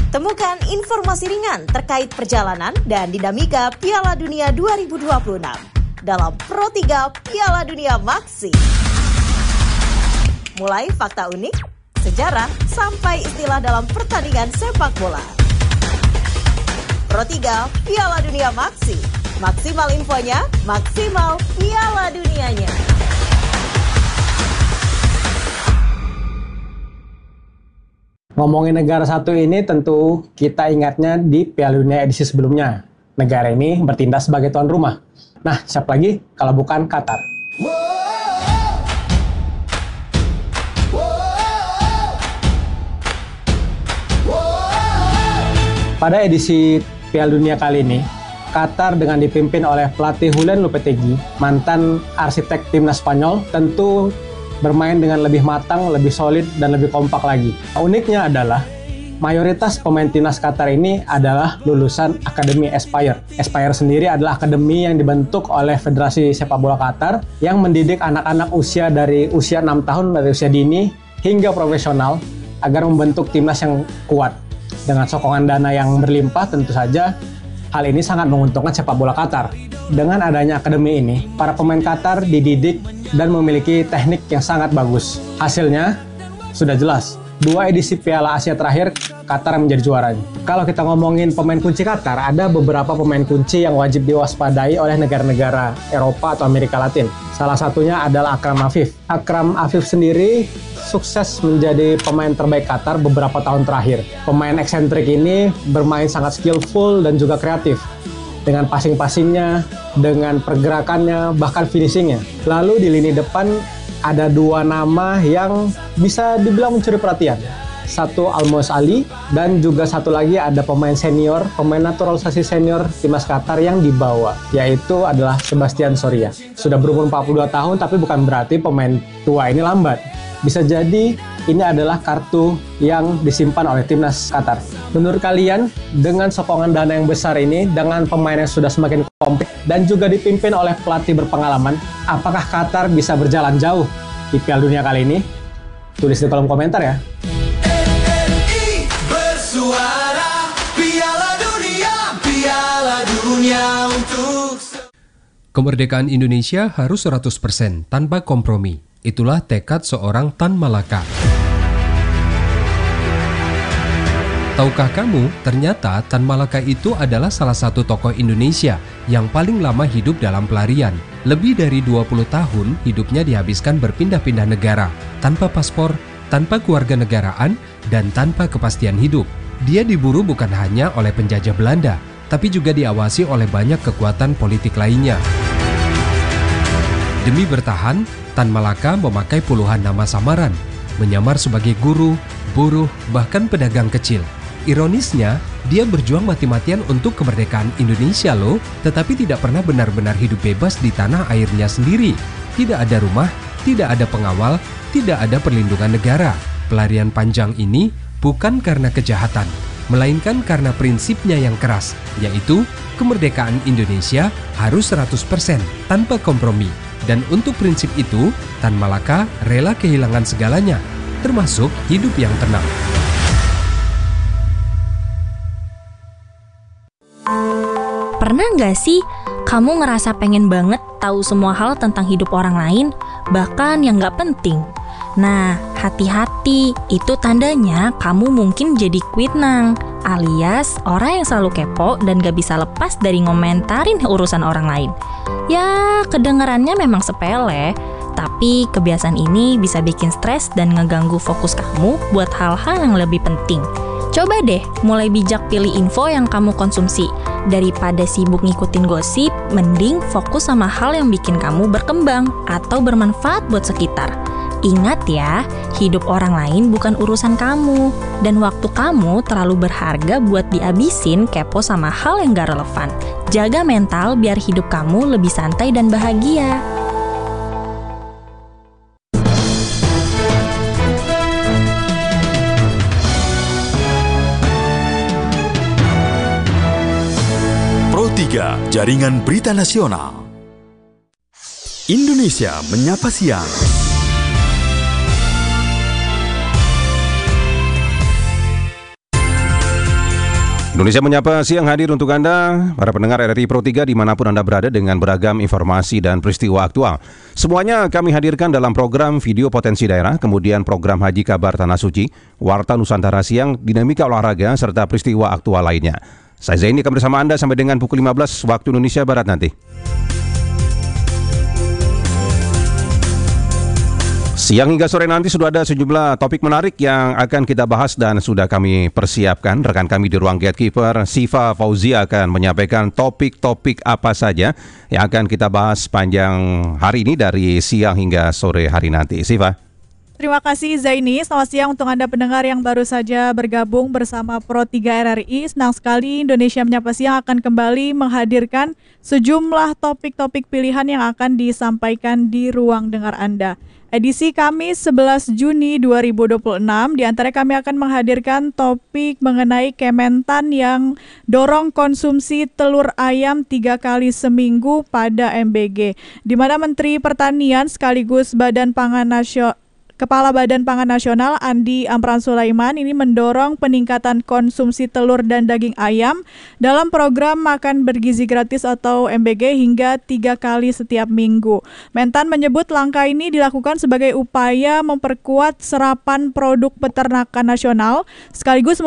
Temukan informasi ringan terkait perjalanan dan dinamika Piala Dunia 2026 dalam Pro 3 Piala Dunia Maxi. Mulai fakta unik, sejarah, sampai istilah dalam pertandingan sepak bola. Pro 3 Piala Dunia Maxi. Maksimal infonya, maksimal Piala Dunianya. Ngomongin negara satu ini tentu kita ingatnya di Piala Dunia edisi sebelumnya. Negara ini bertindak sebagai tuan rumah. Nah, siapa lagi kalau bukan Qatar? Pada edisi Piala Dunia kali ini, Qatar dengan dipimpin oleh pelatih Julen Lopetegui, mantan arsitek timnas Spanyol, tentu bermain dengan lebih matang, lebih solid, dan lebih kompak lagi. Uniknya adalah, mayoritas pemain timnas Qatar ini adalah lulusan Akademi Aspire. Aspire sendiri adalah akademi yang dibentuk oleh Federasi Sepak Bola Qatar yang mendidik anak-anak dari usia 6 tahun, dari usia dini, hingga profesional, agar membentuk timnas yang kuat. Dengan sokongan dana yang berlimpah, tentu saja hal ini sangat menguntungkan sepak bola Qatar. Dengan adanya akademi ini, para pemain Qatar dididik dan memiliki teknik yang sangat bagus. Hasilnya sudah jelas. 2 edisi Piala Asia terakhir, Qatar menjadi juaranya. Kalau kita ngomongin pemain kunci Qatar, ada beberapa pemain kunci yang wajib diwaspadai oleh negara-negara Eropa atau Amerika Latin. Salah satunya adalah Akram Afif. Akram Afif sendiri sukses menjadi pemain terbaik Qatar beberapa tahun terakhir. Pemain eksentrik ini bermain sangat skillful dan juga kreatif. Dengan passing-passingnya, dengan pergerakannya, bahkan finishingnya. Lalu di lini depan ada 2 nama yang bisa dibilang mencuri perhatian. Satu Almos Ali, dan juga satu lagi ada pemain senior, pemain naturalisasi senior timnas Qatar yang dibawa, yaitu adalah Sebastian Soria. Sudah berumur 42 tahun, tapi bukan berarti pemain tua ini lambat. Bisa jadi ini adalah kartu yang disimpan oleh timnas Qatar. Menurut kalian, dengan sokongan dana yang besar ini, dengan pemain yang sudah semakin komplit, dan juga dipimpin oleh pelatih berpengalaman, apakah Qatar bisa berjalan jauh di Piala Dunia kali ini? Tulis di kolom komentar ya. RRI bersuara, Piala Dunia untuk... Kemerdekaan Indonesia harus 100% tanpa kompromi. Itulah tekad seorang Tan Malaka. Tahukah kamu, ternyata Tan Malaka itu adalah salah satu tokoh Indonesia yang paling lama hidup dalam pelarian. Lebih dari 20 tahun hidupnya dihabiskan berpindah-pindah negara, tanpa paspor, tanpa kewarganegaraan, dan tanpa kepastian hidup. Dia diburu bukan hanya oleh penjajah Belanda, tapi juga diawasi oleh banyak kekuatan politik lainnya. Demi bertahan, Tan Malaka memakai puluhan nama samaran, menyamar sebagai guru, buruh, bahkan pedagang kecil. Ironisnya, dia berjuang mati-matian untuk kemerdekaan Indonesia loh, tetapi tidak pernah benar-benar hidup bebas di tanah airnya sendiri. Tidak ada rumah, tidak ada pengawal, tidak ada perlindungan negara. Pelarian panjang ini bukan karena kejahatan, melainkan karena prinsipnya yang keras, yaitu kemerdekaan Indonesia harus 100% tanpa kompromi. Dan untuk prinsip itu, Tan Malaka rela kehilangan segalanya, termasuk hidup yang tenang. Pernah nggak sih kamu ngerasa pengen banget tahu semua hal tentang hidup orang lain, bahkan yang nggak penting? Nah, hati-hati, itu tandanya kamu mungkin jadi kuitnang, alias orang yang selalu kepo dan gak bisa lepas dari ngomentarin urusan orang lain. Ya, kedengarannya memang sepele, tapi kebiasaan ini bisa bikin stres dan ngeganggu fokus kamu buat hal-hal yang lebih penting. Coba deh mulai bijak pilih info yang kamu konsumsi. Daripada sibuk ngikutin gosip, mending fokus sama hal yang bikin kamu berkembang atau bermanfaat buat sekitar. Ingat ya, hidup orang lain bukan urusan kamu, dan waktu kamu terlalu berharga buat dihabisin kepo sama hal yang gak relevan. Jaga mental biar hidup kamu lebih santai dan bahagia. Pro 3, Jaringan Berita Nasional. Indonesia Menyapa Siang. Indonesia Menyapa Siang hadir untuk Anda, para pendengar RRI Pro 3 dimanapun Anda berada dengan beragam informasi dan peristiwa aktual. Semuanya kami hadirkan dalam program Video Potensi Daerah, kemudian program Haji Kabar Tanah Suci, Warta Nusantara Siang, Dinamika Olahraga, serta peristiwa aktual lainnya. Saya Zaini akan bersama Anda sampai dengan pukul 15 waktu Indonesia Barat nanti. Siang hingga sore nanti sudah ada sejumlah topik menarik yang akan kita bahas dan sudah kami persiapkan. Rekan kami di ruang Gatekeeper, Siva Fauzia akan menyampaikan topik-topik apa saja yang akan kita bahas sepanjang hari ini dari siang hingga sore hari nanti. Siva. Terima kasih Zaini, selamat siang untuk Anda pendengar yang baru saja bergabung bersama Pro 3 RRI. Senang sekali Indonesia Menyapa Siang akan kembali menghadirkan sejumlah topik-topik pilihan yang akan disampaikan di ruang dengar Anda. Edisi Kamis 11 Juni 2026, di antara kami akan menghadirkan topik mengenai Kementan yang dorong konsumsi telur ayam 3 kali seminggu pada MBG, di mana Menteri Pertanian sekaligus Kepala Badan Pangan Nasional Andi Amran Sulaiman ini mendorong peningkatan konsumsi telur dan daging ayam dalam program Makan Bergizi Gratis atau MBG hingga 3 kali setiap minggu. Mentan menyebut langkah ini dilakukan sebagai upaya memperkuat serapan produk peternakan nasional sekaligus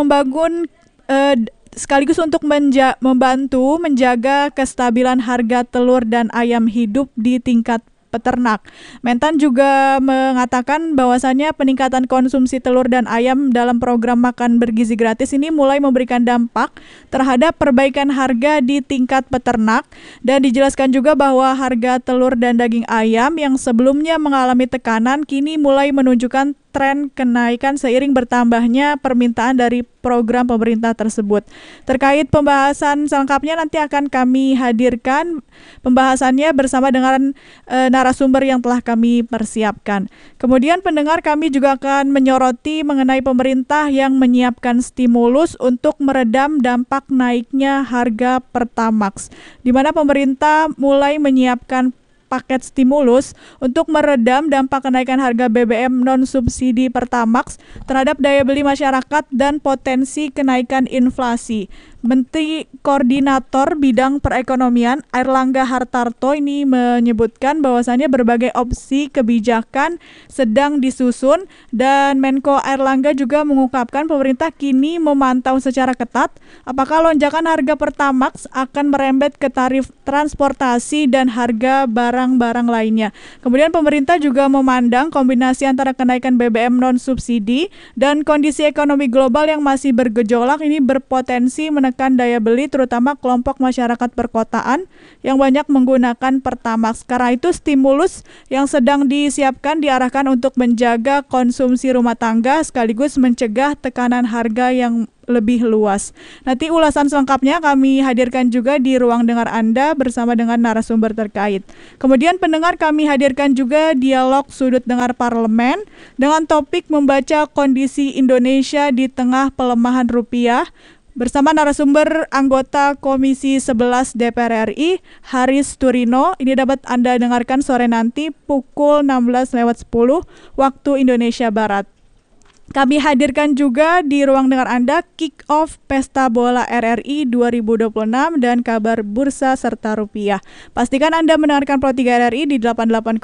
untuk membantu menjaga kestabilan harga telur dan ayam hidup di tingkat peternak. Mentan juga mengatakan bahwasannya peningkatan konsumsi telur dan ayam dalam program Makan Bergizi Gratis ini mulai memberikan dampak terhadap perbaikan harga di tingkat peternak, dan dijelaskan juga bahwa harga telur dan daging ayam yang sebelumnya mengalami tekanan kini mulai menunjukkan tren kenaikan seiring bertambahnya permintaan dari program pemerintah tersebut. Terkait pembahasan selengkapnya nanti akan kami hadirkan pembahasannya bersama dengan narasumber yang telah kami persiapkan. Kemudian pendengar, kami juga akan menyoroti mengenai pemerintah yang menyiapkan stimulus untuk meredam dampak naiknya harga Pertamax, di mana pemerintah mulai menyiapkan paket stimulus untuk meredam dampak kenaikan harga BBM non-subsidi Pertamax terhadap daya beli masyarakat dan potensi kenaikan inflasi. Menteri Koordinator Bidang Perekonomian Airlangga Hartarto ini menyebutkan bahwasannya berbagai opsi kebijakan sedang disusun, dan Menko Airlangga juga mengungkapkan pemerintah kini memantau secara ketat apakah lonjakan harga Pertamax akan merembet ke tarif transportasi dan harga barang-barang lainnya. Kemudian pemerintah juga memandang kombinasi antara kenaikan BBM non-subsidi dan kondisi ekonomi global yang masih bergejolak ini berpotensi menekan daya beli terutama kelompok masyarakat perkotaan yang banyak menggunakan Pertamax. Karena itu stimulus yang sedang disiapkan diarahkan untuk menjaga konsumsi rumah tangga sekaligus mencegah tekanan harga yang lebih luas. Nanti ulasan selengkapnya kami hadirkan juga di ruang dengar Anda bersama dengan narasumber terkait. Kemudian pendengar, kami hadirkan juga dialog sudut dengar parlemen dengan topik membaca kondisi Indonesia di tengah pelemahan rupiah bersama narasumber anggota Komisi 11 DPR RI, Haris Turino. Ini dapat Anda dengarkan sore nanti pukul 16.10 waktu Indonesia Barat. Kami hadirkan juga di ruang dengar Anda kick-off Pesta Bola RRI 2026 dan kabar bursa serta rupiah. Pastikan Anda mendengarkan Pro 3 RRI di 88,8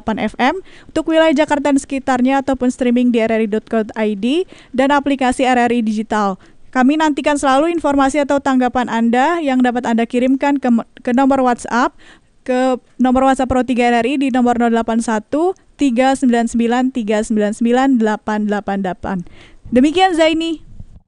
FM untuk wilayah Jakarta dan sekitarnya ataupun streaming di rri.co.id dan aplikasi RRI Digital. Kami nantikan selalu informasi atau tanggapan Anda yang dapat Anda kirimkan ke nomor WhatsApp Pro 3 RRI di nomor 081 399 399 888. Demikian Zaini.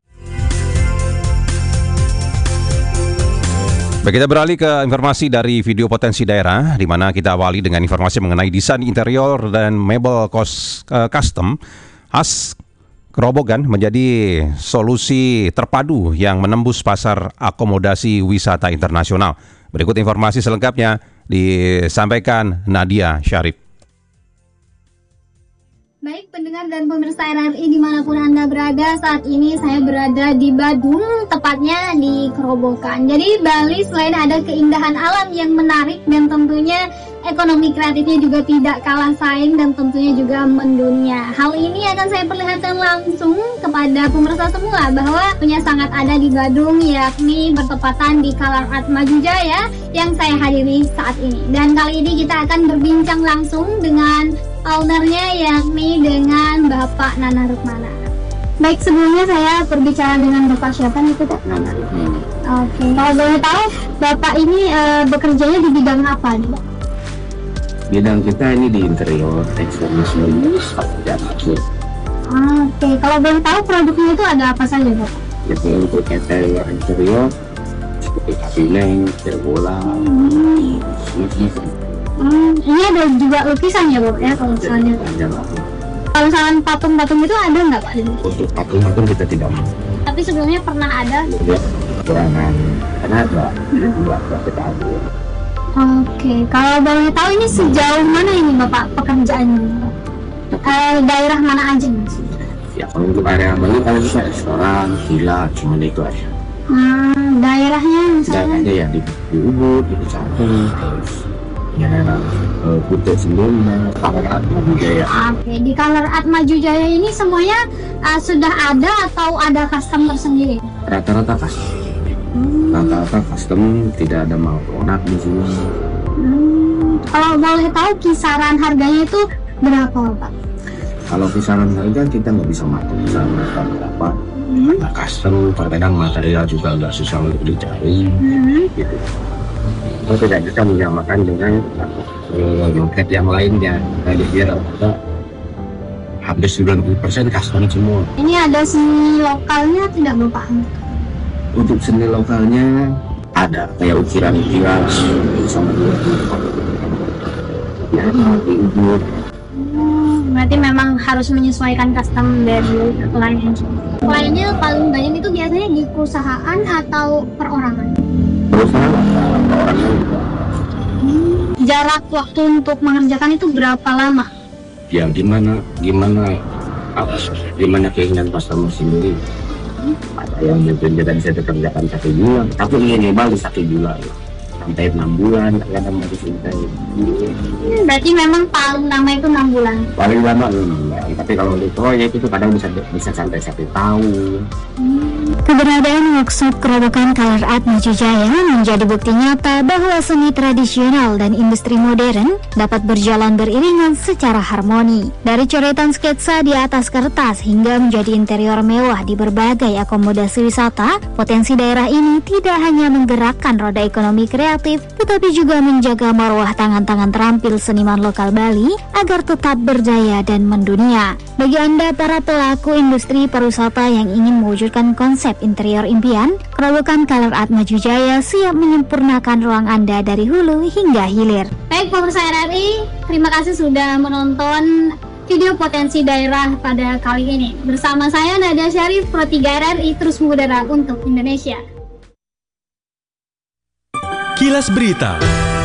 Baik, kita beralih ke informasi dari Video Potensi Daerah, di mana kita awali dengan informasi mengenai desain interior dan mebel custom khas Grobogan menjadi solusi terpadu yang menembus pasar akomodasi wisata internasional. Berikut informasi selengkapnya disampaikan Nadia Syarif. Baik pendengar dan pemirsa RRI dimanapun Anda berada, saat ini saya berada di Badung, tepatnya di Kerobokan. Jadi Bali selain ada keindahan alam yang menarik dan tentunya ekonomi kreatifnya juga tidak kalah saing dan tentunya juga mendunia. Hal ini akan saya perlihatkan langsung kepada pemirsa semua bahwa punya sangat ada di Badung, yakni bertepatan di Color Art Maju Jaya yang saya hadiri saat ini. Dan kali ini kita akan berbincang langsung dengan ownernya, yakni dengan Bapak Nana Rukmana. Baik, sebelumnya saya berbicara dengan Bapak siapa nih Pak? Nana Rukmana. Oke, kalau boleh tahu Bapak ini bekerjanya di bidang apa nih Pak? Bidang kita ini di interior, tekstur muslim, dan akhir. Oke, kalau boleh tahu produknya itu ada apa saja Pak? Jadi untuk interior seperti kabinet, terbola, ini ada juga lukisan ya Pak ya kalau misalnya. Kalau misalnya patung-patung itu ada nggak Pak? Untuk patung-patung kita tidak mau. Tapi sebelumnya pernah ada? Kekurangan karena ada kita ambil. Oke, kalau boleh tahu ini sejauh mana ini Bapak pekerjaannya? Daerah mana aja Mas? Ya kalau untuk area Bali kalau bisa restoran, villa, cuma itu aja. Daerahnya misalnya? Daerahnya ya di Ubud, di Cakung, terus ya Kutai Sendirian, Color Art Maju Jaya. Oke, di Color Art Maju Jaya ini semuanya sudah ada atau ada custom tersendiri? Rata-rata custom. Rata-rata custom, tidak ada mau produk di sini. Kalau boleh tahu kisaran harganya itu berapa Pak? Kalau kisaran harga kita nggak bisa matok kisaran harga berapa. Karena custom, kadang material juga agak susah untuk dicari. Gitu. Kita tidak bisa menyamakan dengan market yang lainnya. Jadi dia rata hampir 90% custom semua. Ini ada seni lokalnya tidak Bapak? Untuk seni lokalnya ada kayak ukiran-ukiran sama ya di Ubud. Berarti memang harus menyesuaikan custom dari klien. Kliennya paling banyak itu biasanya di perusahaan atau perorangan? Perusahaan orangnya. Jarak waktu untuk mengerjakan itu berapa lama? Ya gimana keinginan customer sendiri. Ada yang mungkin kita bisa kerjakan 1 bulan, tapi minimal di 1 bulan sampai 6 bulan, kadang masih selesai. Berarti memang paling lama itu 6 bulan. Paling lama 6 bulan, tapi kalau untuk proyek itu kadang bisa sampai 1 tahun. Keberadaan workshop Kerobokan Color Art Maju Jaya menjadi bukti nyata bahwa seni tradisional dan industri modern dapat berjalan beriringan secara harmoni. Dari coretan sketsa di atas kertas hingga menjadi interior mewah di berbagai akomodasi wisata, potensi daerah ini tidak hanya menggerakkan roda ekonomi kreatif, tetapi juga menjaga marwah tangan-tangan terampil seniman lokal Bali agar tetap berdaya dan mendunia. Bagi Anda para pelaku industri pariwisata yang ingin mewujudkan konsep interior impian, Kerobokan Color Art Maju Jaya siap menyempurnakan ruang Anda dari hulu hingga hilir. Baik pemirsa RRI, terima kasih sudah menonton video potensi daerah pada kali ini. Bersama saya Nadia Syarif, Pro 3 RRI terus mengudara untuk Indonesia. Kilas Berita.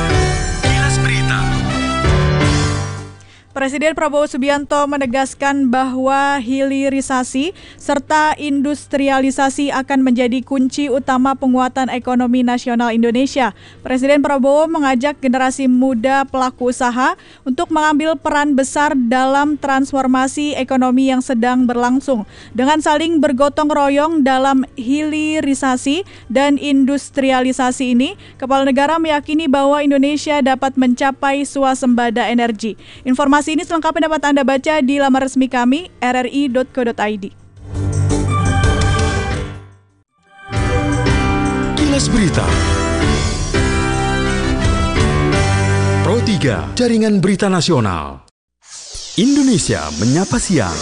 Presiden Prabowo Subianto menegaskan bahwa hilirisasi serta industrialisasi akan menjadi kunci utama penguatan ekonomi nasional Indonesia. Presiden Prabowo mengajak generasi muda pelaku usaha untuk mengambil peran besar dalam transformasi ekonomi yang sedang berlangsung. Dengan saling bergotong royong dalam hilirisasi dan industrialisasi ini, Kepala Negara meyakini bahwa Indonesia dapat mencapai swasembada energi. Informasi ini selengkapnya dapat Anda baca di laman resmi kami rri.co.id. Kilas Berita. Pro 3, Jaringan Berita Nasional. Indonesia Menyapa Siang.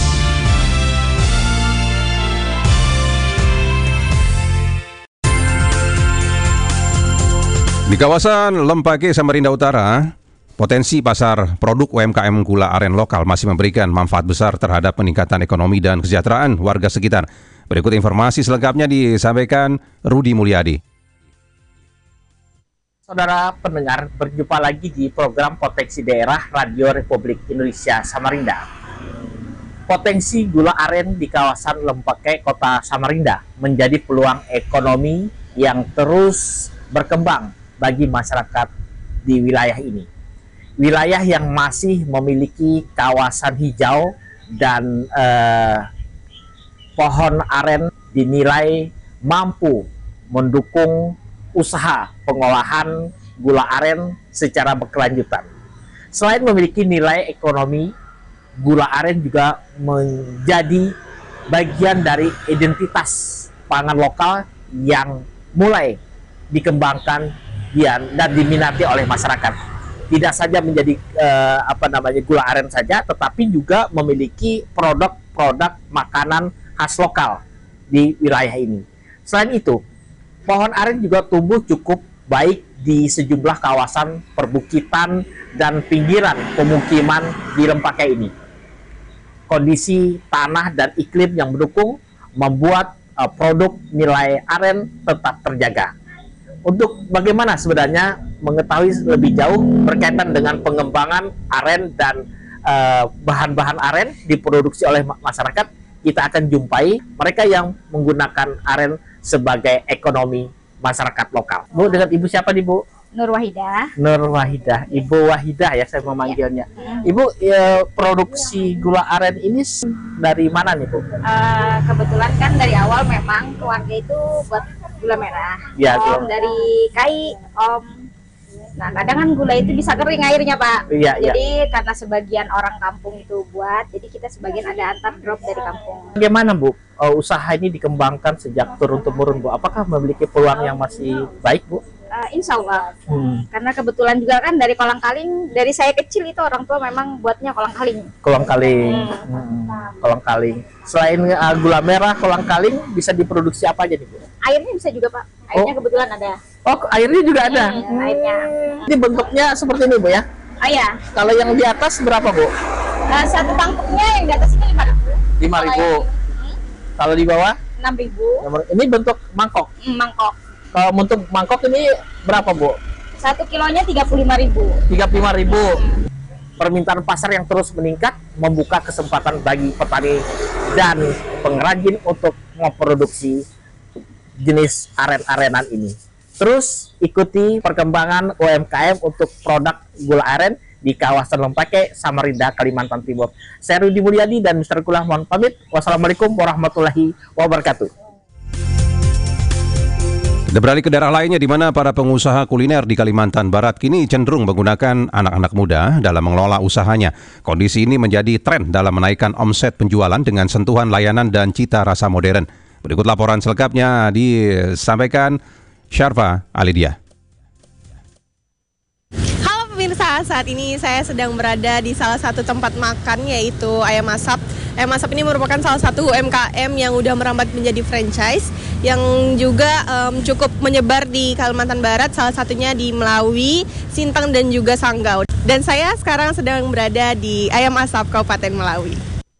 Di kawasan Lempake, Samarinda Utara, potensi pasar produk UMKM gula aren lokal masih memberikan manfaat besar terhadap peningkatan ekonomi dan kesejahteraan warga sekitar. Berikut informasi selengkapnya disampaikan Rudi Mulyadi. Saudara pendengar, berjumpa lagi di program Potensi Daerah Radio Republik Indonesia Samarinda. Potensi gula aren di kawasan Lempake, Kota Samarinda menjadi peluang ekonomi yang terus berkembang bagi masyarakat di wilayah ini. Wilayah yang masih memiliki kawasan hijau dan pohon aren dinilai mampu mendukung usaha pengolahan gula aren secara berkelanjutan. Selain memiliki nilai ekonomi, gula aren juga menjadi bagian dari identitas pangan lokal yang mulai dikembangkan dan diminati oleh masyarakat. Tidak saja menjadi gula aren saja, tetapi juga memiliki produk-produk makanan khas lokal di wilayah ini. Selain itu, pohon aren juga tumbuh cukup baik di sejumlah kawasan perbukitan dan pinggiran pemukiman di Lempake ini. Kondisi tanah dan iklim yang mendukung membuat produk nilai aren tetap terjaga. Untuk bagaimana sebenarnya mengetahui lebih jauh berkaitan dengan pengembangan aren dan bahan-bahan aren diproduksi oleh masyarakat, kita akan jumpai mereka yang menggunakan aren sebagai ekonomi masyarakat lokal. Bu, dengan Ibu siapa nih, Bu? Nur Wahidah. Nur Wahidah, Ibu Wahidah ya saya memanggilnya. Ya. Ibu, produksi gula aren ini dari mana nih, Bu? Kebetulan kan dari awal memang keluarga itu buat gula merah. Ya, Om dari KAI, Om. Nah, kadang kan gula itu bisa kering airnya, Pak. Iya, jadi karena sebagian orang kampung itu buat, jadi kita sebagian ada antar drop dari kampung. Bagaimana, Bu? Usaha ini dikembangkan sejak turun-temurun, Bu. Apakah memiliki peluang yang masih baik, Bu? Insya Allah. Karena kebetulan juga kan dari kolang kaling, dari saya kecil itu orang tua memang buatnya kolang kaling. Kolang kaling. Kolang kaling. Selain gula merah, kolang kaling bisa diproduksi apa aja nih, Bu? Airnya bisa juga, Pak. Airnya kebetulan ada. Oh, airnya juga ada. Airnya. Ini bentuknya seperti ini, Bu ya? Iya. Kalau yang di atas berapa, Bu? Satu tangkupnya yang di atas ini 5.000. 5.000. Kalau di bawah? 6.000. Ini bentuk mangkok. Mangkok. Kalau untuk mangkok ini berapa, Bu? 1 kilonya 35.000. 35.000. Permintaan pasar yang terus meningkat membuka kesempatan bagi petani dan pengrajin untuk memproduksi jenis aren-arenan ini. Terus ikuti perkembangan UMKM untuk produk gula aren di kawasan Lempake, Samarinda, Kalimantan Timur. Saya Rudi Mulyadi dan Mr. Kulah mohon pamit. Wassalamualaikum warahmatullahi wabarakatuh. Kita beralih ke daerah lainnya di mana para pengusaha kuliner di Kalimantan Barat kini cenderung menggunakan anak-anak muda dalam mengelola usahanya. Kondisi ini menjadi tren dalam menaikkan omset penjualan dengan sentuhan layanan dan cita rasa modern. Berikut laporan selengkapnya disampaikan Syarfa Alidia. Halo pemirsa, saat ini saya sedang berada di salah satu tempat makan yaitu Ayam Asap. Ayam Asap ini merupakan salah satu UMKM yang udah merambat menjadi franchise yang juga cukup menyebar di Kalimantan Barat, salah satunya di Melawi, Sintang dan juga Sanggau. Dan saya sekarang sedang berada di Ayam Asap Kabupaten Melawi.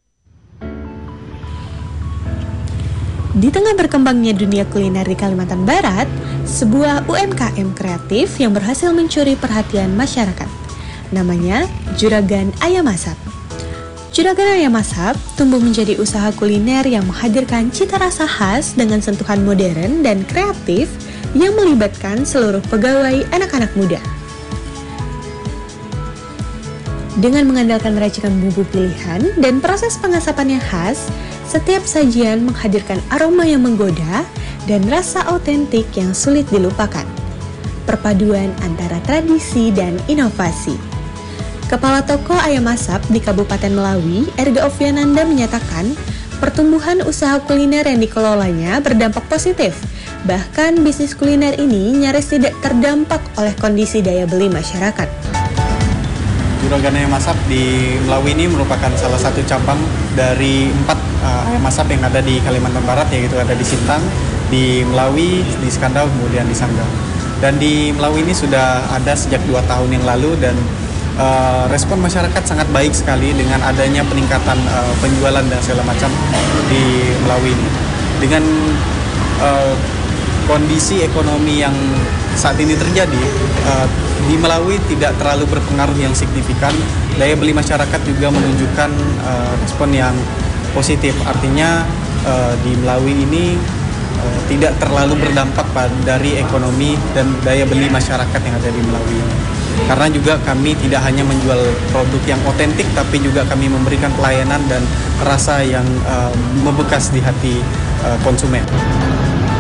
Di tengah berkembangnya dunia kuliner di Kalimantan Barat, sebuah UMKM kreatif yang berhasil mencuri perhatian masyarakat. Namanya Juragan Ayam Asap. Juragan Ayam Asap tumbuh menjadi usaha kuliner yang menghadirkan cita rasa khas dengan sentuhan modern dan kreatif yang melibatkan seluruh pegawai anak-anak muda. Dengan mengandalkan racikan bumbu pilihan dan proses pengasapan yang khas, setiap sajian menghadirkan aroma yang menggoda dan rasa autentik yang sulit dilupakan. Perpaduan antara tradisi dan inovasi. Kepala Toko Ayam Asap di Kabupaten Melawi, Erga Oviananda menyatakan, pertumbuhan usaha kuliner yang dikelolanya berdampak positif. Bahkan bisnis kuliner ini nyaris tidak terdampak oleh kondisi daya beli masyarakat. Juragan Ayam Asap di Melawi ini merupakan salah satu cabang dari 4 ayam asap yang ada di Kalimantan Barat, yaitu ada di Sintang, di Melawi, di Skandau, kemudian di Sanggau. Dan di Melawi ini sudah ada sejak 2 tahun yang lalu dan respon masyarakat sangat baik sekali dengan adanya peningkatan penjualan dan segala macam di Melawi ini. Dengan kondisi ekonomi yang saat ini terjadi, di Melawi tidak terlalu berpengaruh yang signifikan. Daya beli masyarakat juga menunjukkan respon yang positif. Artinya di Melawi ini tidak terlalu berdampak dari ekonomi dan daya beli masyarakat yang ada di Melawi. Karena juga kami tidak hanya menjual produk yang otentik, tapi juga kami memberikan pelayanan dan rasa yang membekas di hati konsumen.